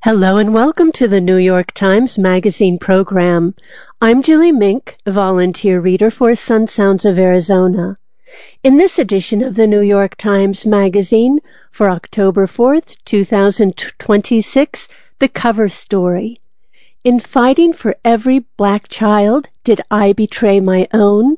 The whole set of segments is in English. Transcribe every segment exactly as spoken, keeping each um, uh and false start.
Hello and welcome to the New York Times Magazine program. I'm Julie Mink, volunteer reader for Sun Sounds of Arizona. In this edition of the New York Times Magazine for October fourth, two thousand twenty-six, the cover story. In fighting for every black child, did I betray my own?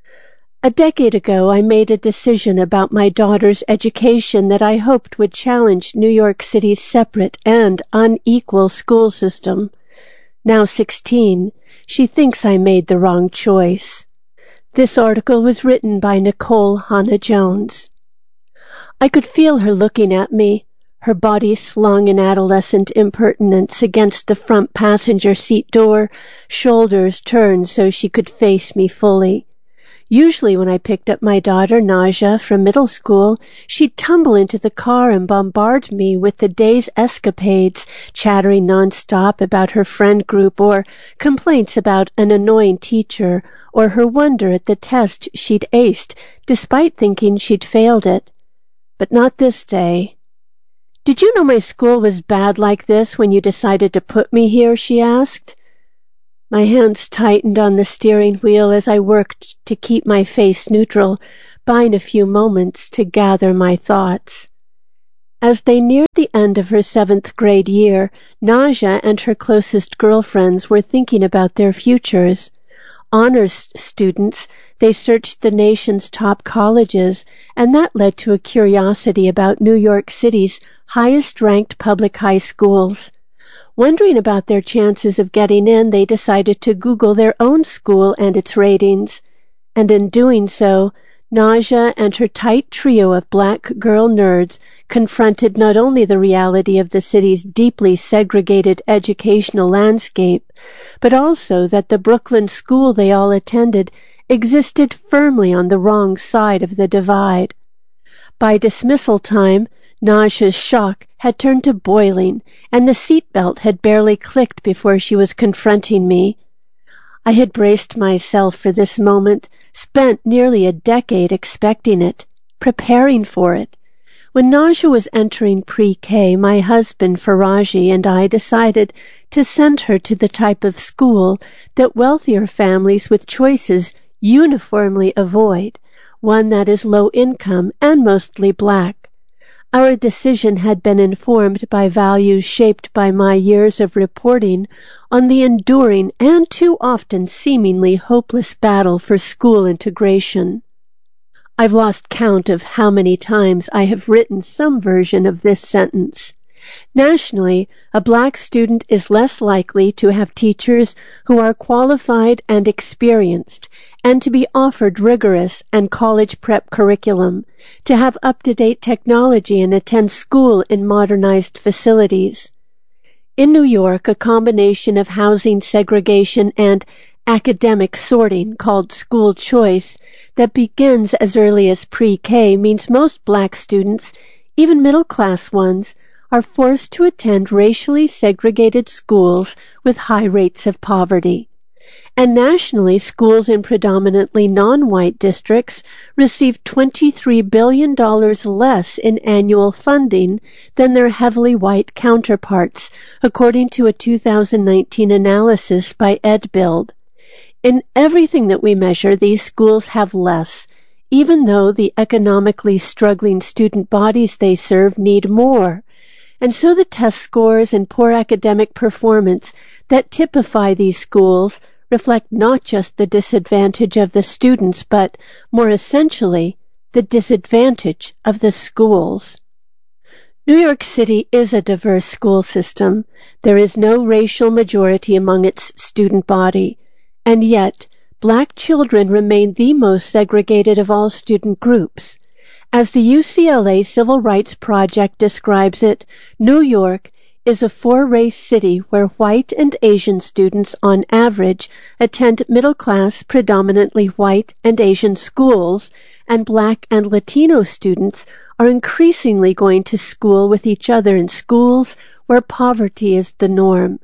A decade ago, I made a decision about my daughter's education that I hoped would challenge New York City's separate and unequal school system. Now sixteen, she thinks I made the wrong choice. This article was written by Nicole Hannah-Jones. I could feel her looking at me, her body slung in adolescent impertinence against the front passenger seat door, shoulders turned so she could face me fully. Usually when I picked up my daughter, Naja, from middle school, she'd tumble into the car and bombard me with the day's escapades, chattering nonstop about her friend group or complaints about an annoying teacher or her wonder at the test she'd aced despite thinking she'd failed it. But not this day. "Did you know my school was bad like this when you decided to put me here?" she asked. My hands tightened on the steering wheel as I worked to keep my face neutral, buying a few moments to gather my thoughts. As they neared the end of her seventh grade year, Naja and her closest girlfriends were thinking about their futures. Honors students, they searched the nation's top colleges, and that led to a curiosity about New York City's highest-ranked public high schools. Wondering about their chances of getting in, they decided to Google their own school and its ratings. And in doing so, Naja and her tight trio of black girl nerds confronted not only the reality of the city's deeply segregated educational landscape, but also that the Brooklyn school they all attended existed firmly on the wrong side of the divide. By dismissal time, Naja's shock had turned to boiling, and the seatbelt had barely clicked before she was confronting me. I had braced myself for this moment, spent nearly a decade expecting it, preparing for it. When Naja was entering pre-K, my husband Faraji and I decided to send her to the type of school that wealthier families with choices uniformly avoid, one that is low income and mostly black. Our decision had been informed by values shaped by my years of reporting on the enduring and too often seemingly hopeless battle for school integration. I've lost count of how many times I have written some version of this sentence. Nationally, a black student is less likely to have teachers who are qualified and experienced, and to be offered rigorous and college prep curriculum, to have up-to-date technology and attend school in modernized facilities. In New York, a combination of housing segregation and academic sorting called school choice that begins as early as pre-K means most black students, even middle-class ones, are forced to attend racially segregated schools with high rates of poverty. And nationally, schools in predominantly non-white districts receive twenty-three billion dollars less in annual funding than their heavily white counterparts, according to a two thousand nineteen analysis by EdBuild. In everything that we measure, these schools have less, even though the economically struggling student bodies they serve need more. And so the test scores and poor academic performance that typify these schools reflect not just the disadvantage of the students, but, more essentially, the disadvantage of the schools. New York City is a diverse school system. There is no racial majority among its student body, and yet black children remain the most segregated of all student groups. As the U C L A Civil Rights Project describes it, New York is a four-race city where white and Asian students on average attend middle-class, predominantly white and Asian schools, and black and Latino students are increasingly going to school with each other in schools where poverty is the norm.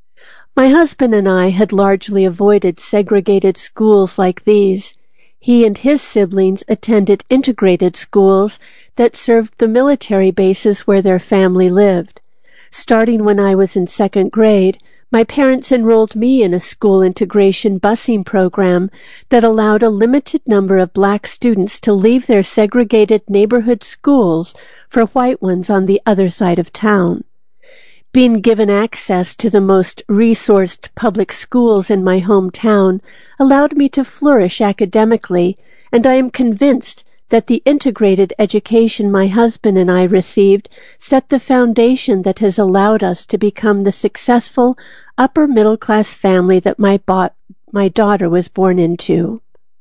My husband and I had largely avoided segregated schools like these. He and his siblings attended integrated schools that served the military bases where their family lived. Starting when I was in second grade, my parents enrolled me in a school integration busing program that allowed a limited number of black students to leave their segregated neighborhood schools for white ones on the other side of town. Being given access to the most resourced public schools in my hometown allowed me to flourish academically, and I am convinced that the integrated education my husband and I received set the foundation that has allowed us to become the successful upper-middle-class family that my, bo- my daughter was born into.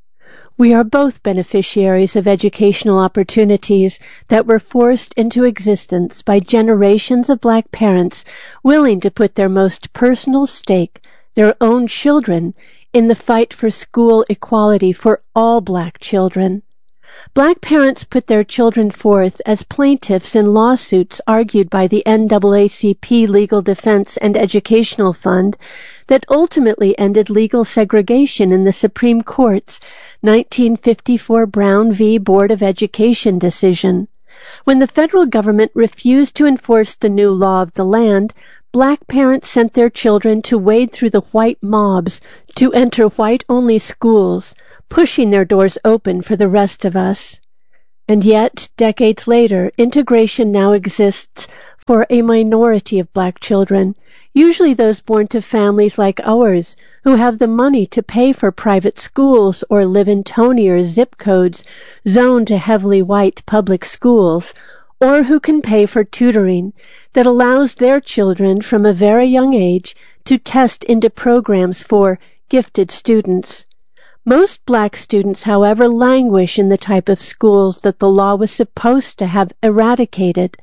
We are both beneficiaries of educational opportunities that were forced into existence by generations of black parents willing to put their most personal stake, their own children, in the fight for school equality for all black children. Black parents put their children forth as plaintiffs in lawsuits argued by the N double A C P Legal Defense and Educational Fund that ultimately ended legal segregation in the Supreme Court's nineteen fifty-four Brown v. Board of Education decision. When the federal government refused to enforce the new law of the land, black parents sent their children to wade through the white mobs to enter white-only schools, pushing their doors open for the rest of us. And yet, decades later, integration now exists for a minority of black children, usually those born to families like ours, who have the money to pay for private schools or live in Tony or zip codes zoned to heavily white public schools, or who can pay for tutoring that allows their children from a very young age to test into programs for gifted students. Most black students, however, languish in the type of schools that the law was supposed to have eradicated.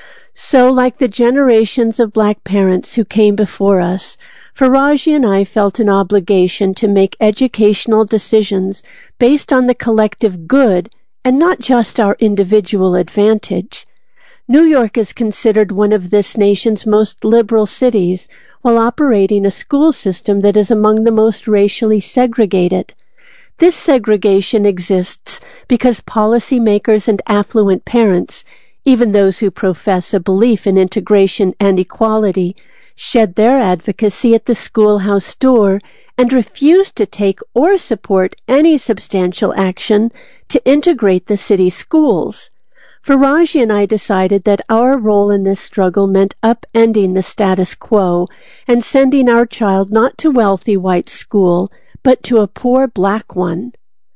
So, like the generations of black parents who came before us, Faraji and I felt an obligation to make educational decisions based on the collective good and not just our individual advantage. New York is considered one of this nation's most liberal cities, while operating a school system that is among the most racially segregated. This segregation exists because policymakers and affluent parents, even those who profess a belief in integration and equality, shed their advocacy at the schoolhouse door and refuse to take or support any substantial action to integrate the city schools. Faraji and I decided that our role in this struggle meant upending the status quo and sending our child not to wealthy white school, but to a poor black one.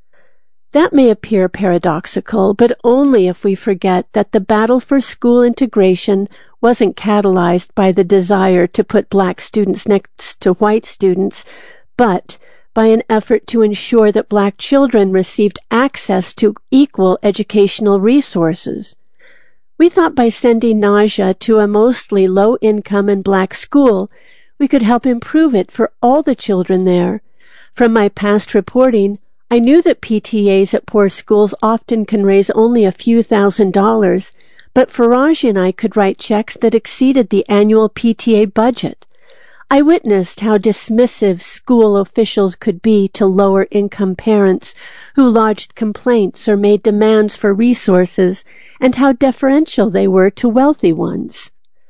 That may appear paradoxical, but only if we forget that the battle for school integration wasn't catalyzed by the desire to put black students next to white students, but by an effort to ensure that black children received access to equal educational resources. We thought by sending Naja to a mostly low-income and black school, we could help improve it for all the children there. From my past reporting, I knew that P T As at poor schools often can raise only a few thousand dollars, but Faraji and I could write checks that exceeded the annual P T A budget. I witnessed how dismissive school officials could be to lower-income parents who lodged complaints or made demands for resources, and how deferential they were to wealthy ones.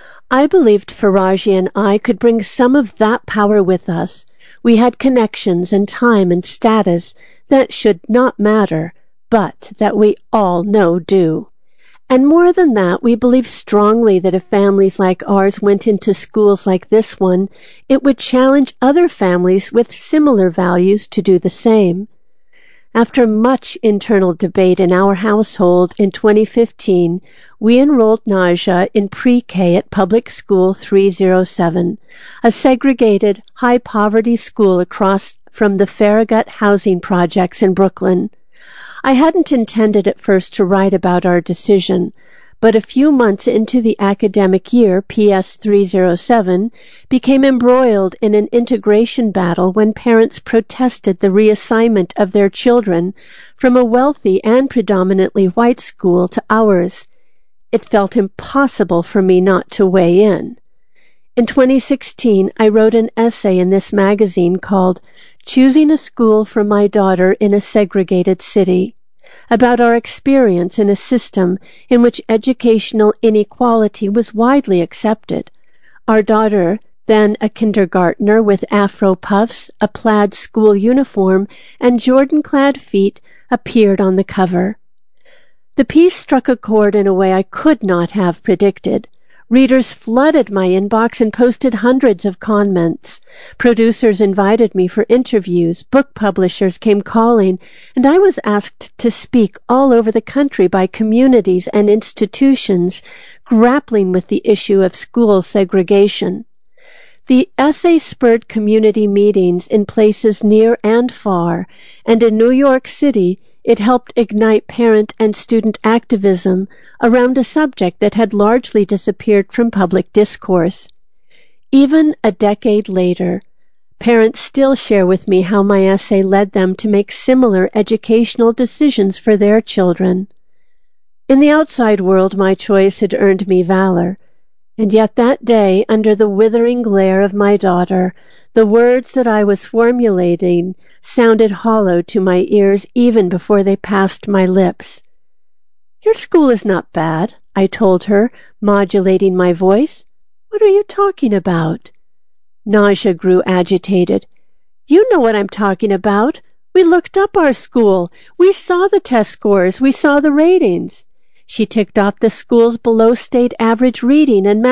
I believed Faraji and I could bring some of that power with us. We had connections and time and status that should not matter, but that we all know do. And more than that, we believe strongly that if families like ours went into schools like this one, it would challenge other families with similar values to do the same. After much internal debate in our household in twenty fifteen, we enrolled Naja in pre-K at Public School three oh seven, a segregated, high-poverty school across from the Farragut housing projects in Brooklyn. I hadn't intended at first to write about our decision, but a few months into the academic year, P S three oh seven became embroiled in an integration battle when parents protested the reassignment of their children from a wealthy and predominantly white school to ours. It felt impossible for me not to weigh in. In twenty sixteen, I wrote an essay in this magazine called Choosing a School for My Daughter in a Segregated City, about our experience in a system in which educational inequality was widely accepted, Our daughter, then a kindergartner with afro puffs, a plaid school uniform, and Jordan-clad feet, appeared on the cover. The piece struck a chord in a way I could not have predicted. Readers flooded my inbox and posted hundreds of comments. Producers invited me for interviews, book publishers came calling, and I was asked to speak all over the country by communities and institutions grappling with the issue of school segregation. The essay spurred community meetings in places near and far, and in New York City, it helped ignite parent and student activism around a subject that had largely disappeared from public discourse. Even a decade later, parents still share with me how my essay led them to make similar educational decisions for their children. In the outside world, my choice had earned me valor, and yet that day, under the withering glare of my daughter, the words that I was formulating sounded hollow to my ears even before they passed my lips. "Your school is not bad," I told her, modulating my voice. "What are you talking about?" Nausea grew agitated. "You know what I'm talking about. We looked up our school. We saw the test scores. We saw the ratings." She ticked off the school's below state average reading and